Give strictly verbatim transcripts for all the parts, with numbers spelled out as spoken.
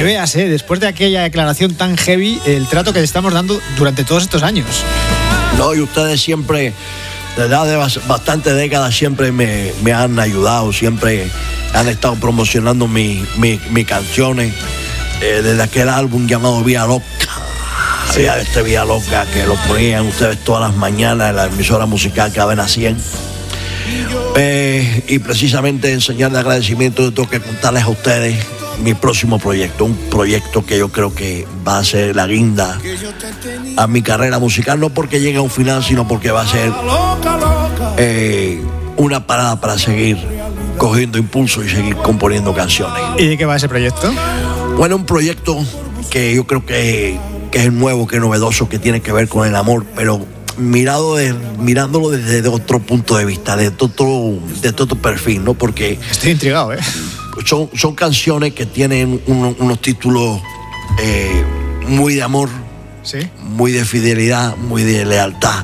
veas, ¿eh? Después de aquella declaración tan heavy, el trato que te estamos dando durante todos estos años. No, y ustedes siempre, desde hace bastantes décadas, siempre me, me han ayudado, siempre han estado promocionando mis mi, mi canciones. Eh, desde aquel álbum llamado Vía Loca. Sí. Había este Vía Loca que lo ponían ustedes todas las mañanas en la emisora musical Cadena cien. Eh, y precisamente en señal de agradecimiento yo tengo que contarles a ustedes mi próximo proyecto, un proyecto que yo creo que va a ser la guinda a mi carrera musical, no porque llegue a un final, sino porque va a ser eh, una parada para seguir cogiendo impulso y seguir componiendo canciones. ¿Y de qué va ese proyecto? Bueno, un proyecto que yo creo que, que es nuevo, que es novedoso, que tiene que ver con el amor, pero mirado de, mirándolo desde otro punto de vista, desde otro, desde otro perfil, ¿no? Porque estoy intrigado, ¿eh? Son, son canciones que tienen unos, unos títulos eh, muy de amor, ¿sí? Muy de fidelidad, muy de lealtad.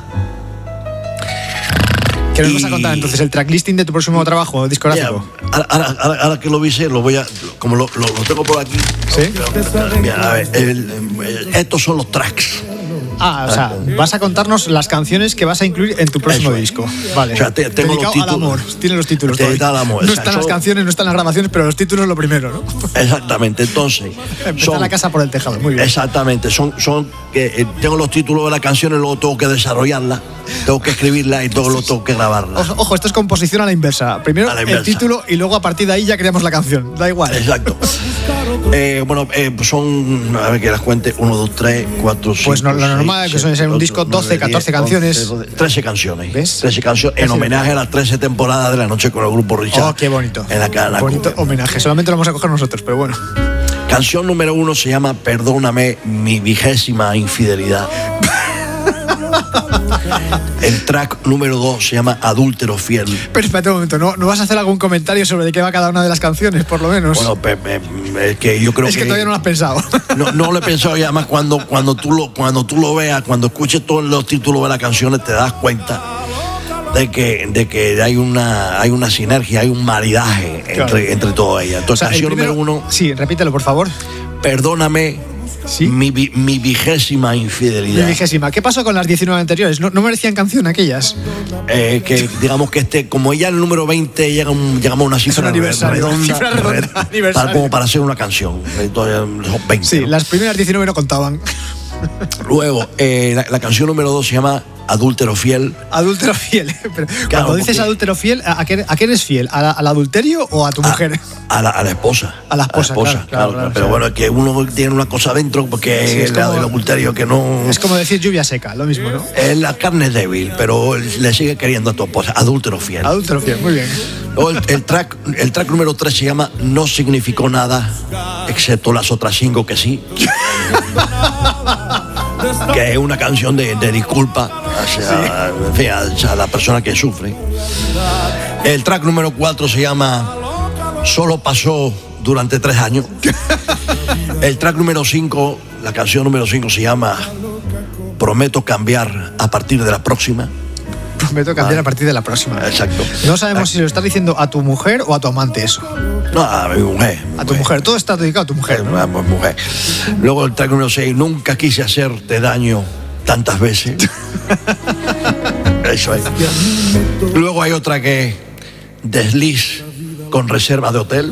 ¿Qué nos vas a contar entonces? ¿El tracklisting de tu próximo trabajo discográfico? Yeah, ahora, ahora, ahora que lo vise, lo voy a, como lo, lo, lo tengo por aquí. ¿Sí? Mira, a ver, el, el, estos son los tracks. Ah, o sea, vas a contarnos las canciones que vas a incluir en tu próximo Eso disco. Vale. O sea, te, tengo Dedicado los títulos. al amor. Tiene los títulos. Dedicado al amor. No O sea, están las solo... canciones, no están las grabaciones, pero los títulos es lo primero, ¿no? Exactamente. Entonces. Empezar son... la casa por el tejado. Muy bien. Exactamente. Son, son que eh, tengo los títulos de las canciones, luego tengo que desarrollarlas, tengo que escribirlas y luego tengo que grabarlas. Ojo, esto es composición a la inversa. Primero la inversa. El título y luego a partir de ahí ya creamos la canción. Da igual. Exacto. eh, bueno, eh, son, a ver que las cuente, uno, dos, tres, cuatro, cinco. Pues no, lo normal es que suele ser un disco doce, catorce canciones. trece canciones. ¿Ves? trece canciones en homenaje a las trece temporadas de La Noche con el Grupo Richard. Oh, qué bonito. En la cadena. Bonito homenaje. Solamente lo vamos a coger nosotros, pero bueno. Canción número uno se llama Perdóname mi vigésima infidelidad. El track número dos se llama Adúltero Fiel. Pero espérate un momento, ¿no, ¿no vas a hacer algún comentario sobre de qué va cada una de las canciones, por lo menos? Bueno, pe, pe, es que yo creo es que... Es que todavía no lo has pensado. No, no lo he pensado y además cuando, cuando, tú lo, cuando tú lo veas, cuando escuches todos los títulos de las canciones, te das cuenta de que, de que hay, una, hay una sinergia, hay un maridaje claro. entre, entre todas ellas. Entonces, o sea, canción primero, número uno... Sí, repítelo, por favor. Perdóname... ¿Sí? Mi, mi vigésima infidelidad. Mi vigésima. ¿Qué pasó con las diecinueve anteriores? ¿No, no merecían canción aquellas? Eh, que digamos que este, como ya el número veinte llega un, llegamos a una cifra redonda, cifra redonda red, para, como para hacer una canción. Entonces, veinte, sí, ¿no? Las primeras diecinueve no contaban. Luego, eh, la, la canción número dos se llama Adúltero Fiel. Adúltero Fiel. Pero claro, cuando dices adúltero fiel, ¿a qué, a qué eres fiel? ¿A la, ¿Al adulterio o a tu a, mujer? A la, a la esposa. A la esposa, a la esposa claro, claro, claro, claro. Pero claro. Bueno, es que uno tiene una cosa dentro porque sí, es la del adulterio que no... Es como decir lluvia seca, lo mismo, ¿no? Es la carne débil, pero le sigue queriendo a tu esposa. Adúltero Fiel. Adúltero Fiel, muy bien. Luego el, el, track, el track número tres se llama No significó nada, excepto las otras cinco que sí. Que es una canción de, de disculpa hacia, sí. en fin, hacia la persona que sufre. El track número cuatro se llama Solo pasó durante tres años. El track número cinco, la canción número cinco se llama Prometo cambiar a partir de la próxima. Prometo cambiar ah, a partir de la próxima. Exacto. No sabemos ah, si lo estás diciendo a tu mujer o a tu amante eso. No, a mi mujer. A tu mujer. Todo está dedicado a tu mujer. ¿No? A mi mujer. Luego el track número seis, Nunca quise hacerte daño tantas veces. Eso es. Luego hay otra que Desliz con reserva de hotel.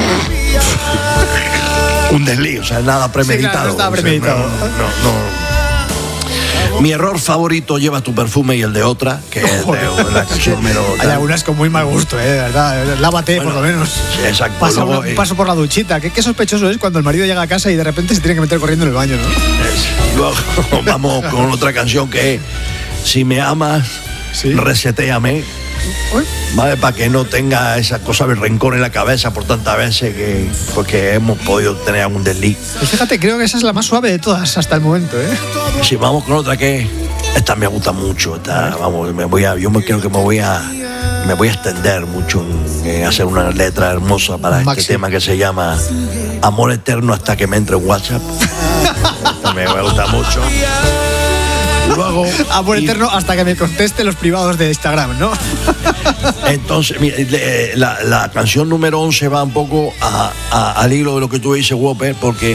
Un desliz, o sea, nada premeditado. Sí, claro, no estaba premeditado. No, no, no. Mi error favorito, Lleva tu perfume y el de otra, que es de la canción menos. Hay algunas con muy mal gusto, ¿eh? De verdad. Lávate, bueno, por lo menos. Sí, exacto. Pasa Luego, un paso por la duchita. ¿Qué, qué sospechoso es cuando el marido llega a casa y de repente se tiene que meter corriendo en el baño, ¿no? Es, luego vamos con otra canción que es Si me amas, ¿sí? Resetéame. ¿Vale? Para que no tenga esa cosa de rencor en la cabeza por tantas veces que, porque hemos podido tener algún desliz. Pues fíjate, creo que esa es la más suave de todas hasta el momento, ¿eh? Sí, vamos con otra que esta me gusta mucho. Esta, vamos, me voy a, yo me creo que me voy a me voy a extender mucho en, en hacer una letra hermosa para Maxi. Este tema que se llama Amor Eterno hasta que me entre en WhatsApp. Esta me, me gusta mucho. Luego, amor y, eterno hasta que me conteste los privados de Instagram, ¿no? Entonces, mira, la, la canción número once va un poco a, a, al hilo de lo que tú dices, Whopper, porque